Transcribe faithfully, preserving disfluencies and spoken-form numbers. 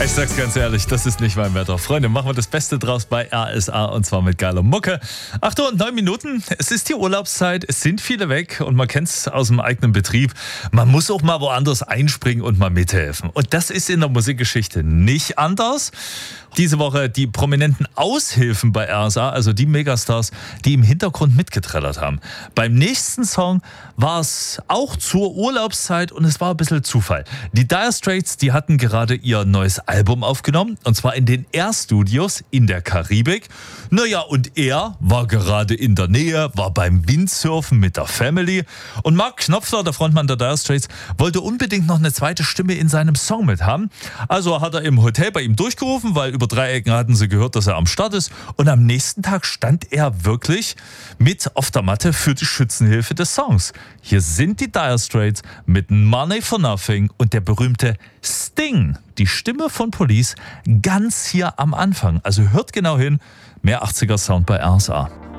Ich sag's ganz ehrlich, das ist nicht mein Wetter. Freunde, machen wir das Beste draus bei R S A und zwar mit geiler Mucke. acht Uhr und neun Minuten, es ist die Urlaubszeit, es sind viele weg und man kennt's aus dem eigenen Betrieb. Man muss auch mal woanders einspringen und mal mithelfen. Und das ist in der Musikgeschichte nicht anders. Diese Woche die prominenten Aushilfen bei R S A, also die Megastars, die im Hintergrund mitgetrellert haben. Beim nächsten Song war es auch zur Urlaubszeit und es war ein bisschen Zufall. Die Dire Straits, die hatten gerade ihr neues Album aufgenommen und zwar in den Air-Studios in der Karibik. Naja, und er war gerade in der Nähe, war beim Windsurfen mit der Family und Mark Knopfler, der Frontmann der Dire Straits, wollte unbedingt noch eine zweite Stimme in seinem Song mit haben. Also hat er im Hotel bei ihm durchgerufen, weil über drei Ecken hatten sie gehört, dass er am Start ist und am nächsten Tag stand er wirklich mit auf der Matte für die Schützenhilfe des Songs. Hier sind die Dire Straits mit Money for Nothing und der berühmte Sting, die Stimme von Police, ganz hier am Anfang. Also hört genau hin, mehr achtziger Sound bei R S A.